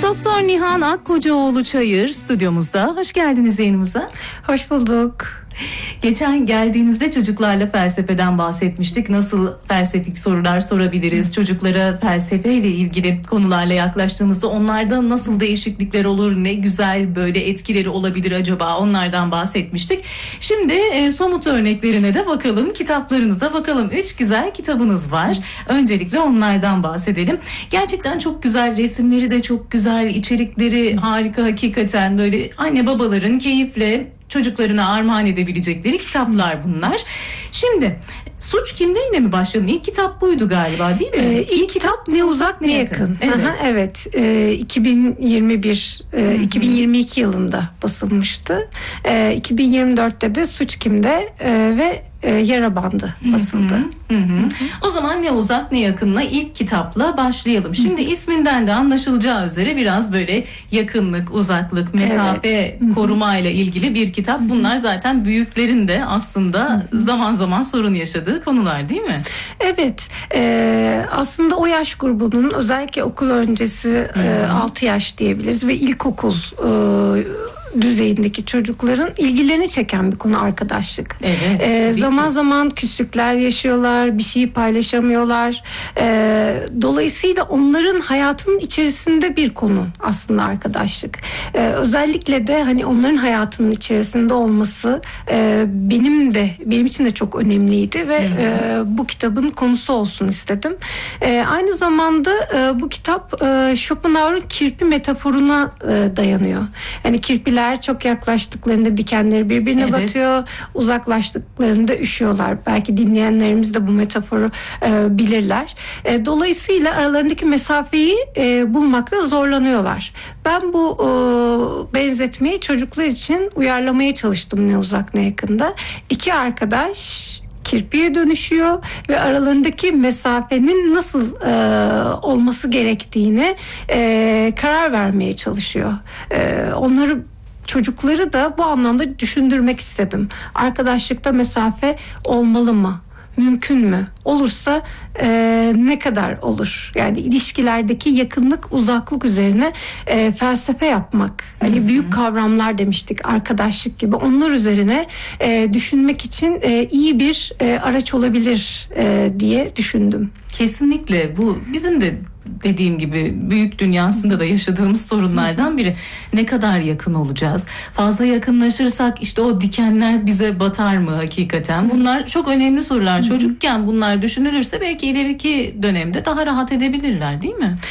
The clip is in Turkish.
Doktor Nihan Akkocaoğlu Çayır stüdyomuzda. Hoş geldiniz yayınımıza. Hoş bulduk. Geçen geldiğinizde çocuklarla felsefeden bahsetmiştik. Nasıl felsefik sorular sorabiliriz? Çocuklara felsefeyle ilgili konularla yaklaştığımızda onlarda nasıl değişiklikler olur? Ne güzel böyle etkileri olabilir acaba? Onlardan bahsetmiştik. Şimdi somut örneklerine de bakalım. Kitaplarınızda bakalım. 3 güzel kitabınız var. Öncelikle onlardan bahsedelim. Gerçekten çok güzel, resimleri de çok güzel, içerikleri harika hakikaten, böyle anne babaların keyifle çocuklarına armağan edebilecekleri kitaplar bunlar. Şimdi Suç Kimde ile mi başlayalım? İlk kitap buydu galiba, değil mi? İlk kitap Ne Uzak Ne Yakın. Evet. Aha, evet. 2022 yılında basılmıştı. 2024'te de Suç Kimde ve Yara Bandı basıldı. O zaman Ne Uzak Ne Yakın'la ilk kitapla başlayalım. Şimdi isminden de anlaşılacağı üzere biraz böyle yakınlık, uzaklık, mesafe korumayla ilgili bir kitap. Bunlar zaten büyüklerin de aslında zaman zaman sorun yaşadığı konular, değil mi? Evet. Aslında o yaş grubunun, özellikle okul öncesi 6 yaş diyebiliriz ve ilkokul düzeyindeki çocukların ilgilerini çeken bir konu arkadaşlık. Evet, zaman zaman küslükler yaşıyorlar, bir şeyi paylaşamıyorlar. Dolayısıyla onların hayatının içerisinde bir konu aslında arkadaşlık. Özellikle de hani onların hayatının içerisinde olması benim için de çok önemliydi ve bu kitabın konusu olsun istedim. Aynı zamanda bu kitap Schopenhauer'ın kirpi metaforuna dayanıyor. Yani kirpiler çok yaklaştıklarında dikenleri birbirine batıyor, uzaklaştıklarında üşüyorlar. Belki dinleyenlerimiz de bu metaforu bilirler. Dolayısıyla aralarındaki mesafeyi bulmakta zorlanıyorlar. Ben bu benzetmeyi çocuklar için uyarlamaya çalıştım Ne Uzak Ne Yakın'da. 2 arkadaş kirpiye dönüşüyor ve aralarındaki mesafenin nasıl olması gerektiğine karar vermeye çalışıyor. Çocukları da bu anlamda düşündürmek istedim. Arkadaşlıkta mesafe olmalı mı? Mümkün mü? Olursa ne kadar olur? Yani ilişkilerdeki yakınlık, uzaklık üzerine felsefe yapmak. Hani büyük kavramlar demiştik, arkadaşlık gibi. Onlar üzerine düşünmek için iyi bir araç olabilir diye düşündüm. Kesinlikle bu bizim de dediğim gibi büyük dünyasında da yaşadığımız sorunlardan biri. Ne kadar yakın olacağız? Fazla yakınlaşırsak işte o dikenler bize batar mı hakikaten? Bunlar çok önemli sorular. Çocukken bunlar düşünülürse belki ileriki dönemde daha rahat edebilirler, değil mi?